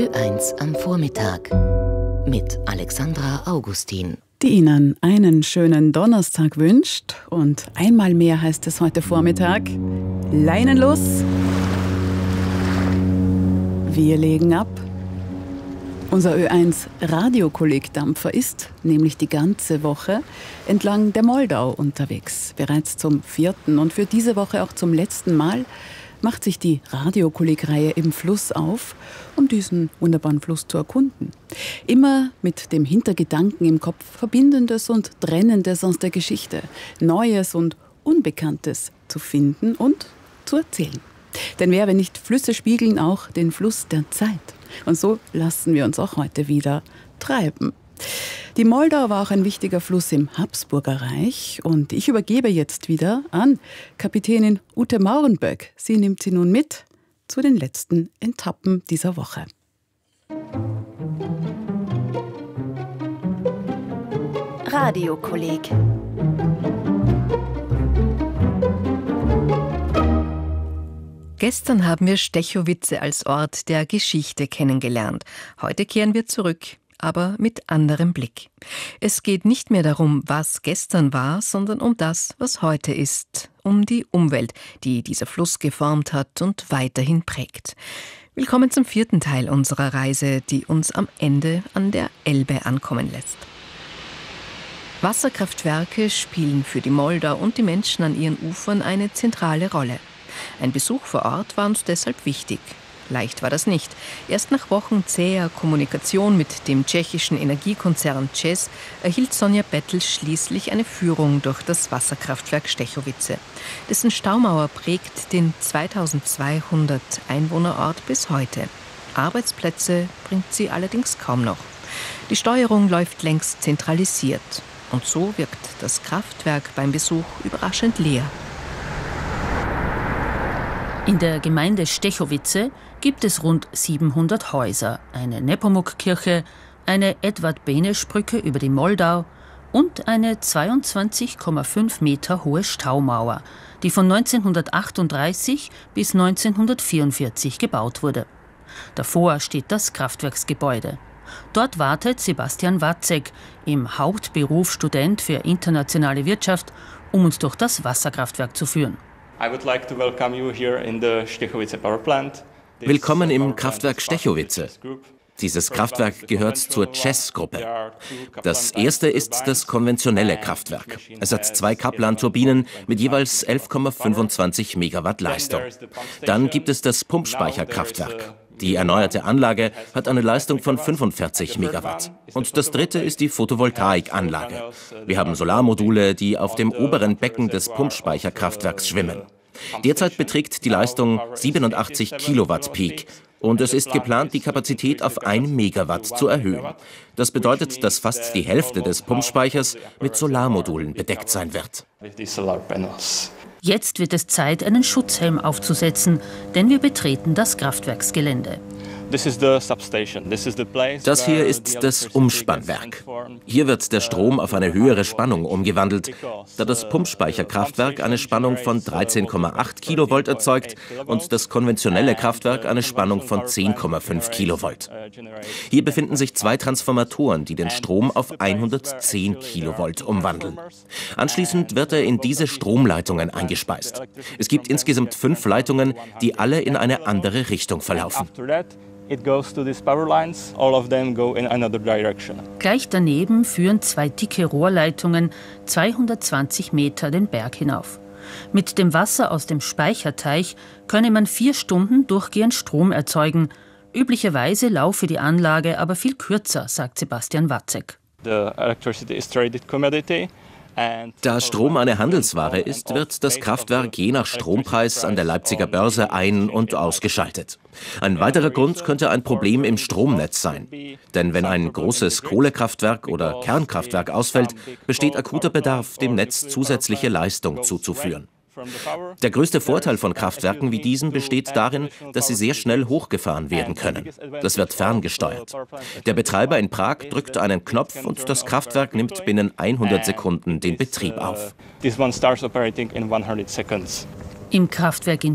Ö1 am Vormittag mit Alexandra Augustin. Die Ihnen einen schönen Donnerstag wünscht. Und einmal mehr heißt es heute Vormittag: Leinen los! Wir legen ab. Unser Ö1 Radiokollegdampfer ist nämlich die ganze Woche entlang der Moldau unterwegs. Bereits zum 4. und für diese Woche auch zum letzten Mal macht sich die Radiokolleg-Reihe im Fluss auf, um diesen wunderbaren Fluss zu erkunden. Immer mit dem Hintergedanken im Kopf, Verbindendes und Trennendes aus der Geschichte, Neues und Unbekanntes zu finden und zu erzählen. Denn wer, wenn nicht Flüsse spiegeln, auch den Fluss der Zeit. Und so lassen wir uns auch heute wieder treiben. Die Moldau war auch ein wichtiger Fluss im Habsburger Reich. Und ich übergebe jetzt wieder an Kapitänin Ute Maurenböck. Sie nimmt sie nun mit zu den letzten Etappen dieser Woche. Radiokolleg. Gestern haben wir Stechowice als Ort der Geschichte kennengelernt. Heute kehren wir zurück, aber mit anderem Blick. Es geht nicht mehr darum, was gestern war, sondern um das, was heute ist. Um die Umwelt, die dieser Fluss geformt hat und weiterhin prägt. Willkommen zum 4. Teil unserer Reise, die uns am Ende an der Elbe ankommen lässt. Wasserkraftwerke spielen für die Moldau und die Menschen an ihren Ufern eine zentrale Rolle. Ein Besuch vor Ort war uns deshalb wichtig. Leicht war das nicht. Erst nach Wochen zäher Kommunikation mit dem tschechischen Energiekonzern ČEZ erhielt Sonja Bettel schließlich eine Führung durch das Wasserkraftwerk Stechowice. Dessen Staumauer prägt den 2200 Einwohnerort bis heute. Arbeitsplätze bringt sie allerdings kaum noch. Die Steuerung läuft längst zentralisiert. Und so wirkt das Kraftwerk beim Besuch überraschend leer. In der Gemeinde Stechowice gibt es rund 700 Häuser, eine Nepomuk-Kirche, eine Edvard-Beneš-Brücke über die Moldau und eine 22,5 Meter hohe Staumauer, die von 1938 bis 1944 gebaut wurde. Davor steht das Kraftwerksgebäude. Dort wartet Sebastian Wacek, im Hauptberuf Student für internationale Wirtschaft, um uns durch das Wasserkraftwerk zu führen. Willkommen im Kraftwerk Stechowice. Dieses Kraftwerk gehört zur ČEZ-Gruppe. Das erste ist das konventionelle Kraftwerk. Es hat 2 Kaplan-Turbinen mit jeweils 11,25 Megawatt Leistung. Dann gibt es das Pumpspeicherkraftwerk. Die erneuerte Anlage hat eine Leistung von 45 Megawatt. Und das dritte ist die Photovoltaikanlage. Wir haben Solarmodule, die auf dem oberen Becken des Pumpspeicherkraftwerks schwimmen. Derzeit beträgt die Leistung 87 Kilowatt Peak. Und es ist geplant, die Kapazität auf 1 Megawatt zu erhöhen. Das bedeutet, dass fast die Hälfte des Pumpspeichers mit Solarmodulen bedeckt sein wird. Jetzt wird es Zeit, einen Schutzhelm aufzusetzen, denn wir betreten das Kraftwerksgelände. Das hier ist das Umspannwerk. Hier wird der Strom auf eine höhere Spannung umgewandelt, da das Pumpspeicherkraftwerk eine Spannung von 13,8 Kilovolt erzeugt und das konventionelle Kraftwerk eine Spannung von 10,5 Kilovolt. Hier befinden sich 2 Transformatoren, die den Strom auf 110 Kilovolt umwandeln. Anschließend wird er in diese Stromleitungen eingespeist. Es gibt insgesamt 5 Leitungen, die alle in eine andere Richtung verlaufen. Gleich daneben führen 2 dicke Rohrleitungen 220 Meter den Berg hinauf. Mit dem Wasser aus dem Speicherteich könne man 4 Stunden durchgehend Strom erzeugen. Üblicherweise laufe die Anlage aber viel kürzer, sagt Sebastian Wacek. Da Strom eine Handelsware ist, wird das Kraftwerk je nach Strompreis an der Leipziger Börse ein- und ausgeschaltet. Ein weiterer Grund könnte ein Problem im Stromnetz sein. Denn wenn ein großes Kohlekraftwerk oder Kernkraftwerk ausfällt, besteht akuter Bedarf, dem Netz zusätzliche Leistung zuzuführen. Der größte Vorteil von Kraftwerken wie diesen besteht darin, dass sie sehr schnell hochgefahren werden können. Das wird ferngesteuert. Der Betreiber in Prag drückt einen Knopf und das Kraftwerk nimmt binnen 100 Sekunden den Betrieb auf. Im Kraftwerk in